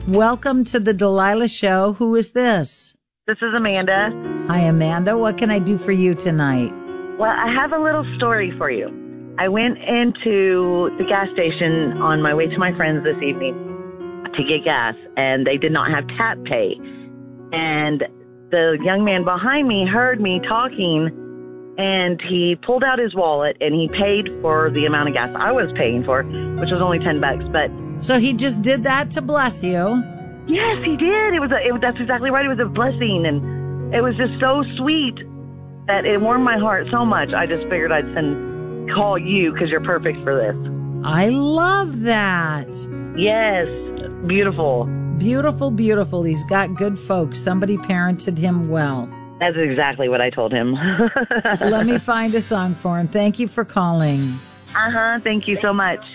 Welcome to the Delilah Show. Who is this? This is Amanda. Hi, Amanda. What can I do for you tonight? Well, I have a little story for you. I went into the gas station on my way to my friends this evening to get gas, and they did not have tap pay. And the young man behind me heard me talking, and he pulled out his wallet, and he paid for the amount of gas I was paying for, which was only $10. But so he just did that to bless you. yes, he did. That's exactly right. It was a blessing, and it was just so sweet that it warmed my heart so much. I just figured I'd call you because you're perfect for this. I love that. Yes, beautiful. Beautiful, beautiful. He's got good folks. Somebody parented him well. That's exactly what I told him. Let me find a song for him. Thank you for calling. Thank you so much.